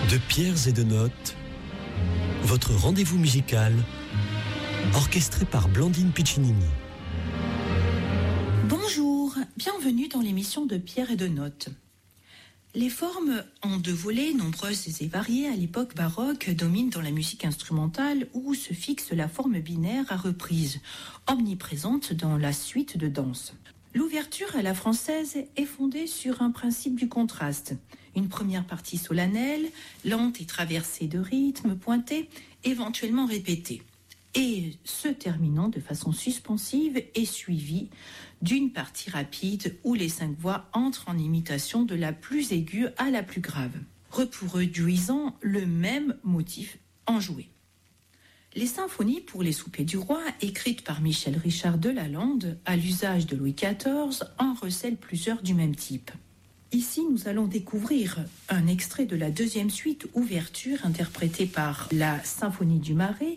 De pierres et de notes, votre rendez-vous musical, orchestré par Blandine Piccinini. Bonjour, bienvenue dans l'émission de Pierres et de notes. Les formes en deux volets, nombreuses et variées à l'époque baroque, dominent dans la musique instrumentale où se fixe la forme binaire à reprise, omniprésente dans la suite de danse. L'ouverture à la française est fondée sur un principe du contraste. Une première partie solennelle, lente et traversée de rythmes pointés, éventuellement répétés, et se terminant de façon suspensive et suivie d'une partie rapide où les 5 voix entrent en imitation de la plus aiguë à la plus grave, reproduisant le même motif enjoué. Les symphonies pour les soupers du roi, écrites par Michel Richard de Lalande, à l'usage de Louis XIV, en recèlent plusieurs du même type. Ici, nous allons découvrir un extrait de la deuxième suite ouverture interprétée par la Symphonie du Marais